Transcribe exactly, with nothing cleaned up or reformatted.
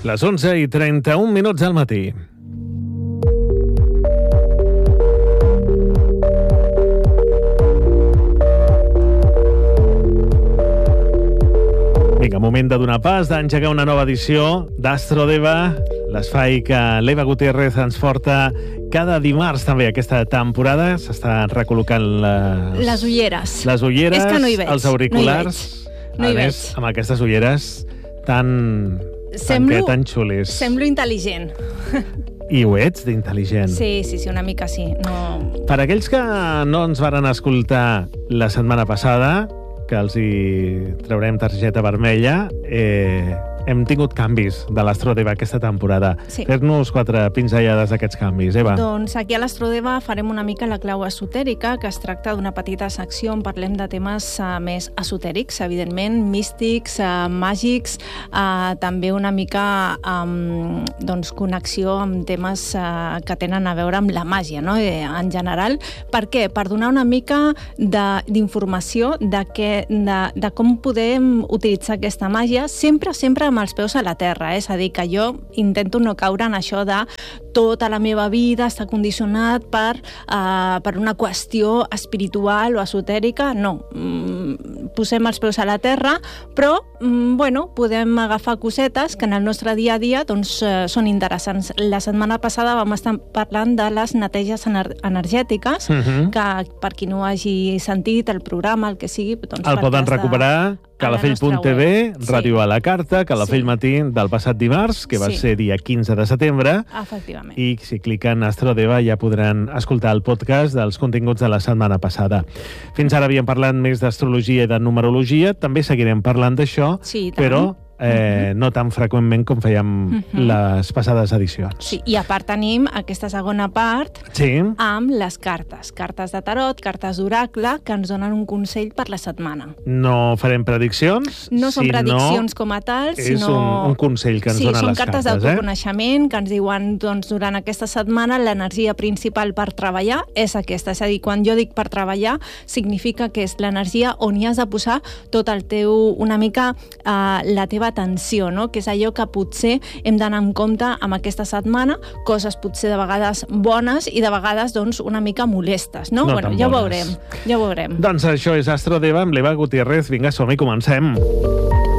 Les onze i trenta-un minuts al matí. Vinga, moment de donar pas, d'engegar una nova edició d'Astrodeva, l'espai que l'Eva Gutiérrez ens porta cada dimarts també aquesta temporada. S'estan recol·locant les... Les ulleres. Les ulleres, és que no hi veig, els auriculars. No hi veig. No hi a més, veig. amb aquestes ulleres tan... Semblo, tan, tan xulis. Semblo intel·ligent. I ho ets, d'intel·ligent. Sí, sí, sí, una mica sí. No... Per aquells que no ens varen escoltar la setmana passada, que els hi traurem targeta vermella, eh, hem tingut canvis de l'Astrodeva aquesta temporada. Sí. Fes-nos quatre pinzellades d'aquests canvis, Eva. Doncs aquí a l'Astrodeva farem una mica la clau esotèrica, que es tracta d'una petita secció on parlem de temes uh, més esotèrics, evidentment, místics, uh, màgics, uh, també una mica um, doncs, connexió amb temes uh, que tenen a veure amb la màgia, no? eh, en general. Per què? Per donar una mica d'informació de, de, que, de, de com podem utilitzar aquesta màgia, sempre, sempre amb els peus a la terra, eh? És a dir, que jo intento no caure en això de tota la meva vida està condicionat per, uh, per una qüestió espiritual o esotèrica. No, mm, posem els peus a la terra, però mm, bueno, podem agafar cosetes que en el nostre dia a dia doncs, uh, són interessants. La setmana passada vam estar parlant de les neteges ener energètiques, uh-huh. que per qui no hagi sentit el programa, el que sigui... Doncs, el poden recuperar... calafell punt tv, sí. Ràdio a la carta, Calafell sí. Matí del passat dimarts, que va sí. ser dia quinze de setembre. Efectivament. I si cliquen Astrodeva ja podran escoltar el podcast dels continguts de la setmana passada. Fins ara havíem parlat més d'astrologia i de numerologia, també seguirem parlant d'això, sí, però eh, uh-huh. no tan freqüentment com fèiem uh-huh. les passades edicions. Sí, i a part tenim aquesta segona part sí. amb les cartes. Cartes de tarot, cartes d'oracle, que ens donen un consell per la setmana. No farem prediccions, No són sinó prediccions com a tal, és sinó... un, un consell que ens sí, donen les cartes. Sí, són cartes d'autoconeixement, eh? que ens diuen doncs, durant aquesta setmana l'energia principal per treballar és aquesta. És a dir, quan jo dic per treballar, significa que és l'energia on hi has de posar tot el teu, una mica, eh, la teva atenció, no? Que és allò que potser hem d'anar en compte amb aquesta setmana, coses potser de vegades bones i de vegades doncs, una mica molestes, no? No bueno, ja ho veurem, ja ho veurem. Doncs això és Astrodeva amb l'Eva Gutiérrez. Vinga, som-hi, comencem.